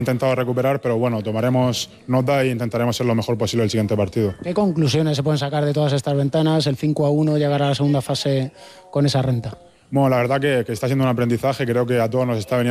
intentado recuperar, pero bueno, tomaremos nota e intentaremos ser lo mejor posible el siguiente partido. ¿Qué conclusiones se pueden sacar de todas estas ventanas? El 5-1, llegar a la segunda fase con esa renta. Bueno, la verdad que está siendo un aprendizaje, creo que a todos nos está viniendo